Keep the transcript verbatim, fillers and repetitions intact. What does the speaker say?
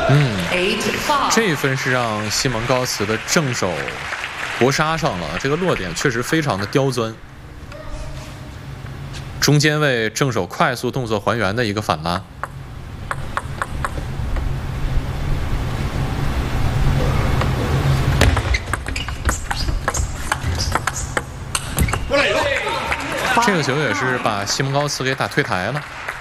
嗯，这一分是让西蒙高茨的正手搏杀上了，这个落点确实非常的刁钻。中间位正手快速动作还原的一个反拉。这个球也是把西蒙高茨给打退台了。